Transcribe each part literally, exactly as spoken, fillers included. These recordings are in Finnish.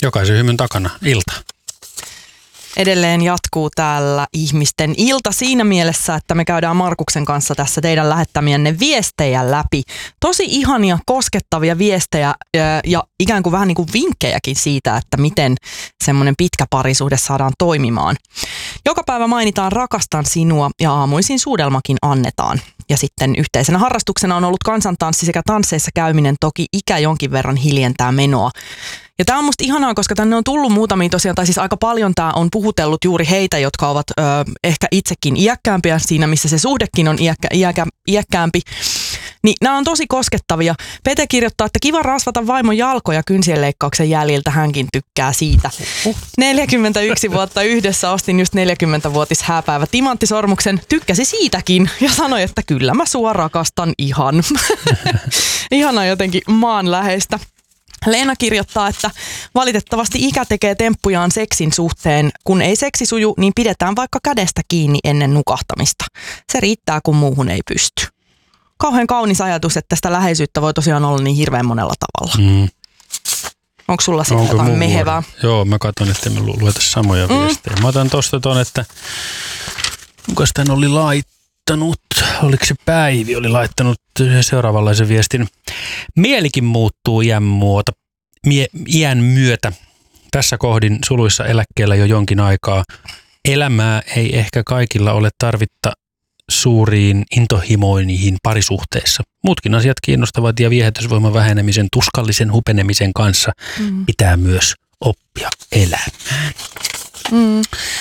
Jokaisen hymyn takana ilta. Edelleen jatkuu täällä ihmisten ilta siinä mielessä, että me käydään Markuksen kanssa tässä teidän lähettämienne viestejä läpi. Tosi ihania, koskettavia viestejä ja ikään kuin vähän niin kuin vinkkejäkin siitä, että miten semmoinen pitkä parisuhde saadaan toimimaan. Joka päivä mainitaan rakastan sinua ja aamuisin suudelmakin annetaan. Ja sitten yhteisenä harrastuksena on ollut kansantanssi sekä tansseissa käyminen, toki ikä jonkin verran hiljentää menoa. Ja tämä on musta ihanaa, koska tänne on tullut muutamia tosiaan, tai siis aika paljon tämä on puhutellut juuri heitä, jotka ovat ö, ehkä itsekin iäkkäämpiä siinä, missä se suhdekin on iäkkä, iäkkä, iäkkäämpi. Niin nämä on tosi koskettavia. Pete kirjoittaa, että kiva rasvata vaimon jalkoja kynsien leikkauksen jäljiltä, hänkin tykkää siitä. neljäkymmentäyksi vuotta yhdessä, ostin just neljäkymmenvuotis hääpäivä timanttisormuksen, tykkäsi siitäkin ja sanoi, että kyllä mä sua rakastan ihan. Ihana jotenkin maanläheistä. Leena kirjoittaa, että valitettavasti ikä tekee temppujaan seksin suhteen. Kun ei seksi suju, niin pidetään vaikka kädestä kiinni ennen nukahtamista. Se riittää, kun muuhun ei pysty. Kauhean kaunis ajatus, että tästä läheisyyttä voi tosiaan olla niin hirveän monella tavalla. Mm. Onko sulla sitten jotain mehevää? Joo, mä katson, että me lueta samoja mm. viestejä. Mä otan tosta ton, että kukas tän oli laittanut, oliko se Päivi, oli laittanut seuraavanlaisen viestin. Mielikin muuttuu iän, muuta, mie, iän myötä. Tässä kohdin suluissa eläkkeellä jo jonkin aikaa. Elämää ei ehkä kaikilla ole tarvitta suuriin intohimoihin parisuhteissa. Muutkin asiat kiinnostavat ja viehätysvoiman vähenemisen, tuskallisen hupenemisen kanssa mm. pitää myös oppia elämään. Mm.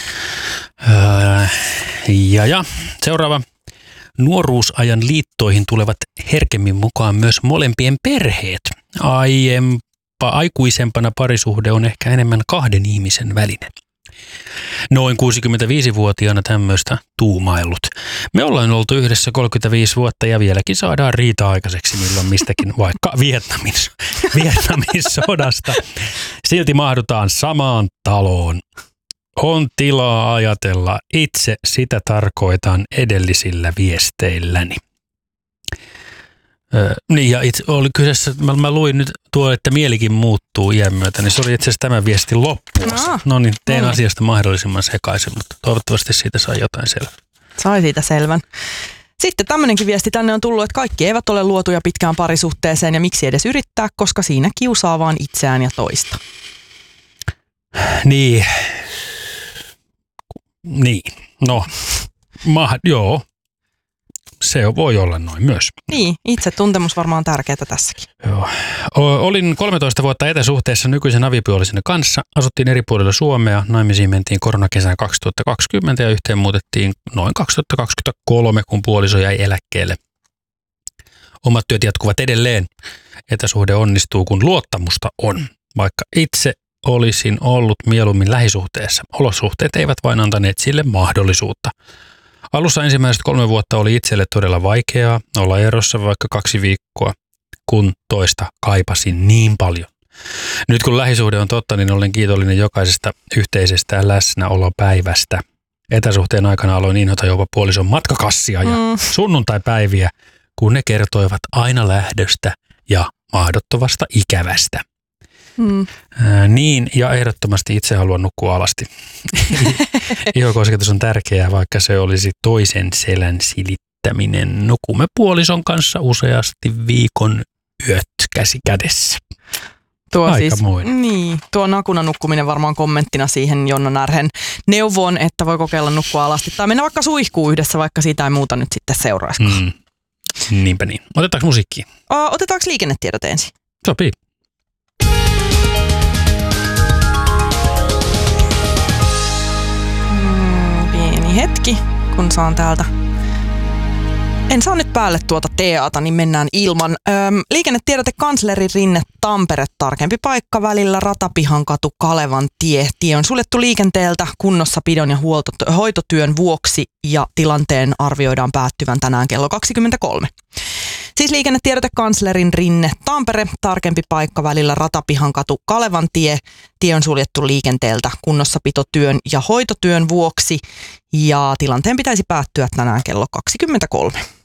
Öö, ja, ja seuraava. Nuoruusajan liittoihin tulevat herkemmin mukaan myös molempien perheet. Aiempa, aikuisempana parisuhde on ehkä enemmän kahden ihmisen välinen. Noin kuusikymmentäviisivuotiaana tämmöistä tuumaillut. Me ollaan oltu yhdessä kolmekymmentäviisi vuotta ja vieläkin saadaan riita aikaiseksi milloin mistäkin, vaikka Vietnamin, Vietnamin sodasta. Silti mahdutaan samaan taloon. On tilaa ajatella. Itse sitä tarkoitan edellisillä viesteilläni. Öö, niin ja itse oli kyseessä, mä, mä luin nyt tuo, että mielikin muuttuu iän myötä, niin se oli itse asiassa tämän viestin loppuosa. No, no niin, tein no. asiasta mahdollisimman sekaisen, mutta toivottavasti siitä sai jotain selvää. Sai siitä selvän. Sitten tämmöinenkin viesti tänne on tullut, että kaikki eivät ole luotuja pitkään parisuhteeseen ja miksi edes yrittää, koska siinä kiusaa vaan itseään ja toista. Niin. Niin, no, ma, joo, se voi olla noin myös. Niin, itse tuntemus varmaan on tärkeää tässäkin. Joo. Olin kolmetoista vuotta etäsuhteessa nykyisen avipuoliseni kanssa. Asuttiin eri puolilla Suomea, naimisiin mentiin koronakesän kaksituhattakaksikymmentä ja yhteen muutettiin noin kaksituhattakaksikymmentäkolme, kun puoliso jäi eläkkeelle. Omat työt jatkuvat edelleen. Etäsuhde onnistuu, kun luottamusta on, vaikka itse olisin ollut mieluummin lähisuhteessa. Olosuhteet eivät vain antaneet sille mahdollisuutta. Alussa ensimmäiset kolme vuotta oli itselle todella vaikeaa olla erossa vaikka kaksi viikkoa, kun toista kaipasin niin paljon. Nyt kun lähisuhde on totta, niin olen kiitollinen jokaisesta yhteisestä läsnäolopäivästä. Etäsuhteen aikana aloin inhota jopa puolison matkakassia ja mm. sunnuntaipäiviä, kun ne kertoivat aina lähdöstä ja mahdottomasta ikävästä. Mm. Ää, niin, ja ehdottomasti itse haluan nukkua alasti. Ihokosketus on tärkeää, vaikka se olisi toisen selän silittäminen. Nukumme puolison kanssa useasti viikon yöt käsi kädessä. Tuo siis, niin, tuo nakuna nukkuminen varmaan kommenttina siihen Jonna Närhen neuvoon, että voi kokeilla nukkua alasti. Tai mennä vaikka suihkuun yhdessä, vaikka siitä ei muuta nyt sitten seuraisikaan. Mm. Niinpä niin. Otetaanko musiikkia? O, otetaanko liikennetiedot ensin? Sopii. Hetki, kun saan täältä. En saa nyt päälle tuota teata, niin mennään ilman. Öm, liikennetiedote kansleri Rinne Tampere, tarkempi paikka välillä Ratapihankatu Kalevan tie. Tie on suljettu liikenteeltä kunnossapidon ja huolto, hoitotyön vuoksi ja tilanteen arvioidaan päättyvän tänään kello kaksikymmentäkolme. Siis liikennetiedote kanslerin Rinne Tampere, tarkempi paikka välillä Ratapihankatu Kalevan tie. Tie on suljettu liikenteeltä kunnossapitotyön ja hoitotyön vuoksi ja tilanteen pitäisi päättyä tänään kello kaksikymmentäkolme.